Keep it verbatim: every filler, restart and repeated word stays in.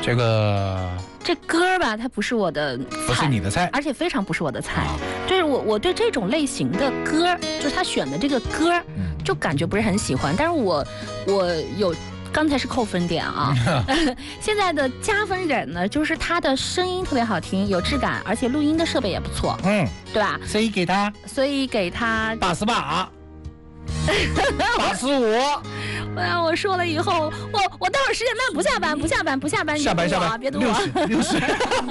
这个这歌儿吧，它不是我的菜， 不是你的菜， 而且非常不是我的菜。 啊就是我我对这种类型的歌儿，就是他选的这个歌儿， 嗯就感觉不是很喜欢。但是我我有。刚才是扣分点啊，现在的加分点呢，就是他的声音特别好听，有质感，而且录音的设备也不错， 嗯， 对吧？ 所以给他所以给他八十八，八十五。 哎，我说了以后，我我待会儿十点半不下班，不下班，不下班， 下班下班， 别堵我啊，别堵我。 六十六十。